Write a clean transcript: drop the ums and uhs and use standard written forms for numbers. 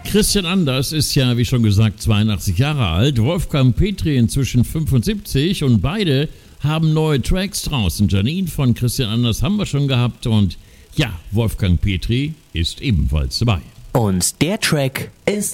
Christian Anders ist ja, wie schon gesagt, 82 Jahre alt. Wolfgang Petri inzwischen 75 und beide haben neue Tracks draußen. Janine von Christian Anders haben wir schon gehabt und ja, Wolfgang Petri ist ebenfalls dabei. Und der Track ist